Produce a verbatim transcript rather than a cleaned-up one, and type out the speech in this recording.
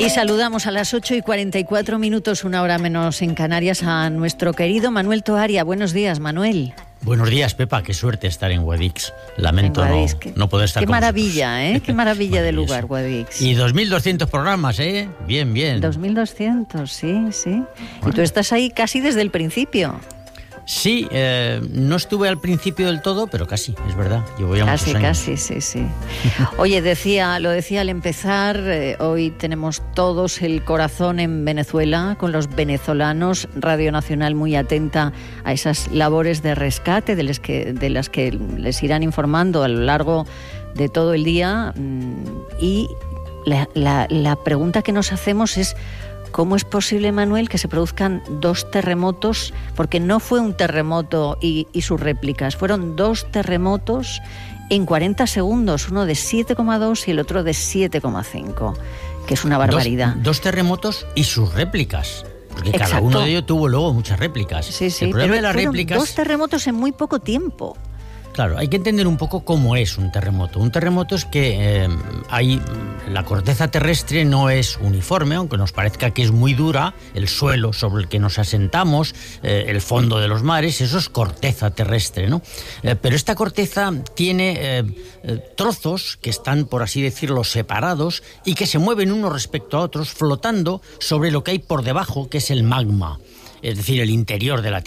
Y saludamos a las ocho y cuarenta y cuatro minutos, una hora menos en Canarias, a nuestro querido Manuel Toaria. Buenos días, Manuel. Buenos días, Pepa. Qué suerte estar en Guadix. Lamento no, no poder estar qué con maravilla, vosotros. ¿eh? Qué maravilla de lugar, Guadix. Y dos mil doscientos programas, ¿eh? Bien, bien. dos mil doscientos, sí, sí. Bueno. Y tú estás ahí casi desde el principio. Sí, eh, no estuve al principio del todo, pero casi, es verdad. Llevo ya casi, muchos años. Casi, sí, sí. Oye, decía, lo decía al empezar, eh, hoy tenemos todos el corazón en Venezuela, con los venezolanos, Radio Nacional muy atenta a esas labores de rescate de las que, de las que les irán informando a lo largo de todo el día. Y la, la, la pregunta que nos hacemos es: ¿cómo es posible, Manuel, que se produzcan dos terremotos? Porque no fue un terremoto y, y sus réplicas, fueron dos terremotos en cuarenta segundos, uno de siete coma dos y el otro de siete coma cinco, que es una barbaridad. Dos, dos terremotos y sus réplicas, porque Exacto. Cada uno de ellos tuvo luego muchas réplicas. Sí, sí, el problema pero de las fueron réplicas... dos terremotos en muy poco tiempo. Claro, hay que entender un poco cómo es un terremoto. Un terremoto es que eh, hay, la corteza terrestre no es uniforme, aunque nos parezca que es muy dura, el suelo sobre el que nos asentamos, eh, el fondo de los mares, eso es corteza terrestre, ¿no? Eh, pero esta corteza tiene eh, eh, trozos que están, por así decirlo, separados y que se mueven unos respecto a otros, flotando sobre lo que hay por debajo, que es el magma, es decir, el interior de la Tierra.